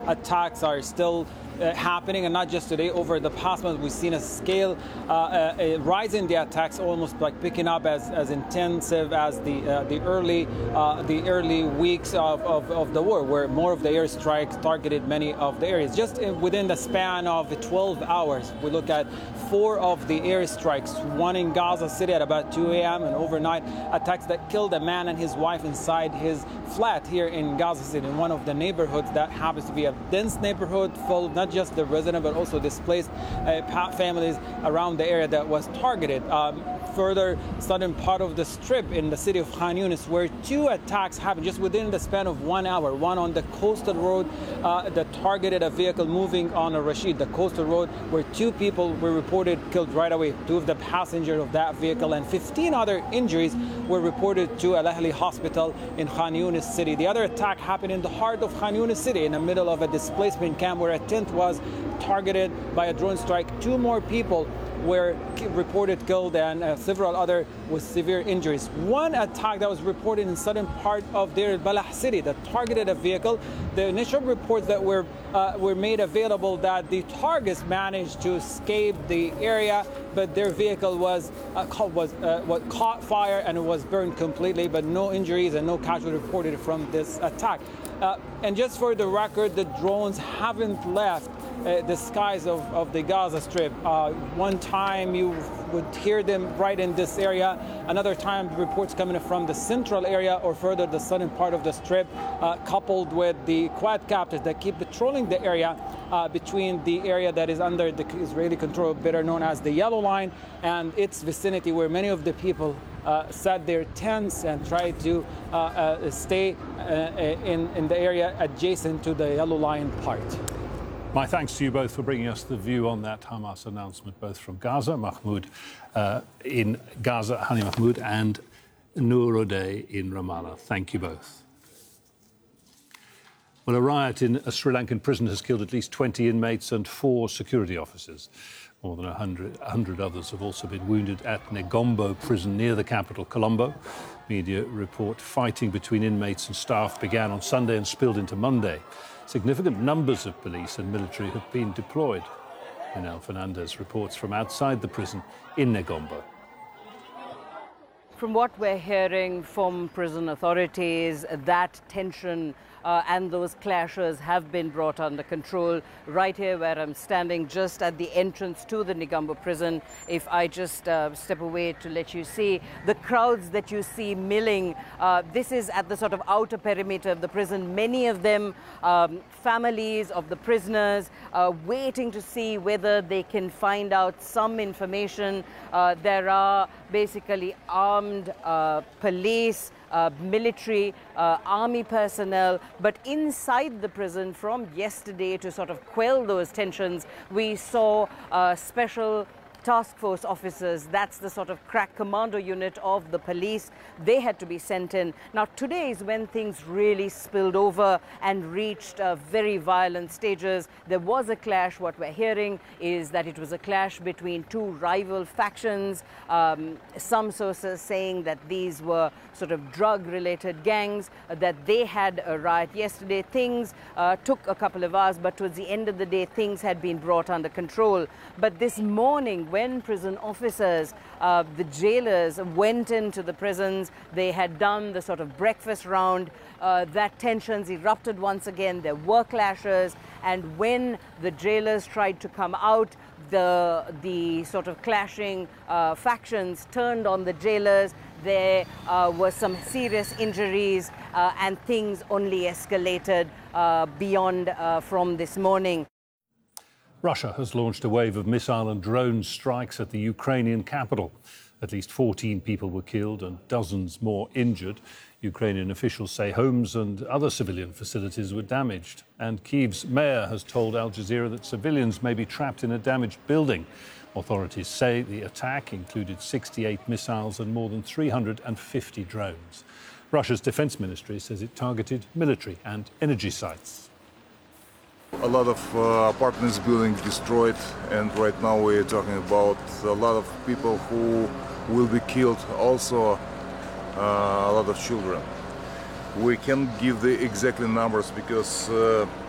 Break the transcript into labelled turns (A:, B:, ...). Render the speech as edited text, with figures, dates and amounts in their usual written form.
A: attacks are still happening, and not just today. Over the past month, we've seen a scale a rise in the attacks, almost like picking up as intensive as the early weeks of the war, where more of the airstrikes targeted many of the areas. Just within the span of 12 hours, we look at 4 of the airstrikes, one in Gaza City at about 2 a.m. and overnight attacks that killed a man and his wife inside his flat here in Gaza City, in one of the neighborhoods that happens to be a dense neighborhood full of not just the resident but also displaced families around the area that was targeted. Further southern part of the strip in the city of Khan Yunis, where 2 attacks happened just within the span of 1 hour. One on the coastal road that targeted a vehicle moving on a Rashid, the coastal road, where 2 people were reported killed right away, 2 of the passengers of that vehicle, and 15 other injuries were reported to Al Ahli Hospital in Khan Yunis city. The other attack happened in the heart of Khan Yunis city, in the middle of a displacement camp, where a tent was targeted by a drone strike. 2 more people were reported killed and several other with severe injuries. One attack that was reported in southern part of Deir al-Balah city that targeted a vehicle. The initial reports that were made available that the targets managed to escape the area, but their vehicle was caught fire and it was burned completely, but no injuries and no casualties reported from this attack. And just for the record, the drones haven't left the skies of the Gaza Strip. One time you would hear them right in this area. Another time reports coming from the central area or further the southern part of the Strip, coupled with the quadcopters that keep patrolling the area between the area that is under the Israeli control, better known as the Yellow Line, and its vicinity, where many of the people set their tents and tried to stay in the area adjacent to the Yellow Line part.
B: My thanks to you both for bringing us the view on that Hamas announcement, both from Gaza, Mahmoud in Gaza, Hani Mahmoud, and Noor O'Day in Ramallah. Thank you both. Well, a riot in a Sri Lankan prison has killed at least 20 inmates and 4 security officers. More than 100 others have also been wounded at Negombo prison near the capital, Colombo. Media report fighting between inmates and staff began on Sunday and spilled into Monday. Significant numbers of police and military have been deployed. Manel Fernandez reports from outside the prison in Negombo.
C: From what we're hearing from prison authorities, that tension and those clashes have been brought under control. Right here where I'm standing, just at the entrance to the Negombo prison, if I just step away to let you see the crowds that you see milling, this is at the sort of outer perimeter of the prison. Many of them families of the prisoners waiting to see whether they can find out some information. There are basically armed police, military, army personnel, but inside the prison from yesterday, to sort of quell those tensions, we saw special task force officers. That's the sort of crack commando unit of the police. They had to be sent in. Now today is when things really spilled over and reached very violent stages. There was a clash. What we're hearing is that it was a clash between 2 rival factions. Some sources saying that these were sort of drug-related gangs, that they had a riot yesterday. Things took a couple of hours, but towards the end of the day, things had been brought under control. But this morning, when prison officers, the jailers, went into the prisons, they had done the sort of breakfast round, that tensions erupted once again. There were clashes, and when the jailers tried to come out, the sort of clashing factions turned on the jailers. There were some serious injuries, and things only escalated beyond from this morning.
B: Russia has launched a wave of missile and drone strikes at the Ukrainian capital. At least 14 people were killed and dozens more injured. Ukrainian officials say homes and other civilian facilities were damaged. And Kyiv's mayor has told Al Jazeera that civilians may be trapped in a damaged building. Authorities say the attack included 68 missiles and more than 350 drones. Russia's defense ministry says it targeted military and energy sites.
D: A lot of apartments buildings destroyed, and right now we're talking about a lot of people who will be killed, also a lot of children. We can't give the exact numbers because